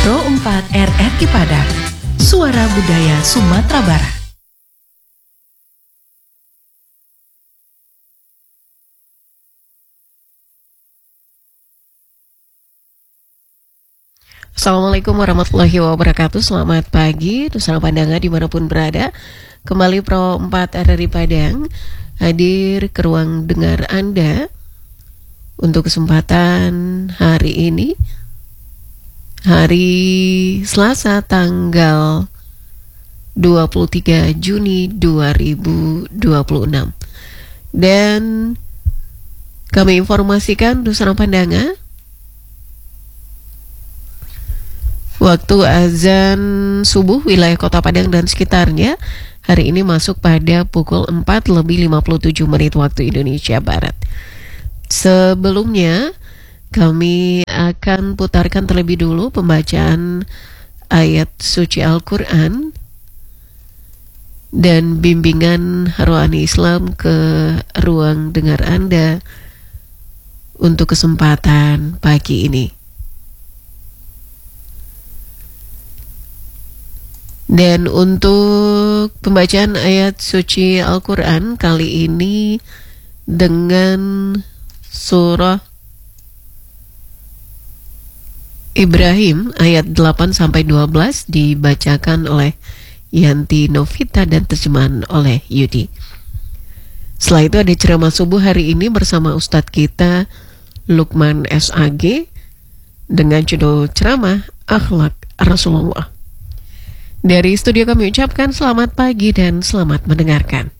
Pro 4 RRI Padang, Suara Budaya Sumatera Barat. Assalamualaikum warahmatullahi wabarakatuh. Selamat pagi, Nusantara Pandangan dimanapun berada. Kembali Pro 4 RRI Padang hadir ke ruang dengar Anda untuk kesempatan hari ini, hari Selasa tanggal 23 Juni 2026. Dan kami informasikan Nusantara Pandangan, waktu azan subuh wilayah Kota Padang dan sekitarnya hari ini masuk pada pukul 4:57 waktu Indonesia Barat. Sebelumnya kami akan putarkan terlebih dulu pembacaan ayat suci Al-Quran dan bimbingan rohani Islam ke ruang dengar Anda untuk kesempatan pagi ini. Dan untuk pembacaan ayat suci Al-Quran kali ini dengan surah Ibrahim ayat 8-12 dibacakan oleh Yanti Novita dan terjemahan oleh Yudi. Setelah itu ada ceramah subuh hari ini bersama Ustadz kita Lukman SAG dengan judul ceramah Akhlak Rasulullah. Dari studio kami ucapkan selamat pagi dan selamat mendengarkan.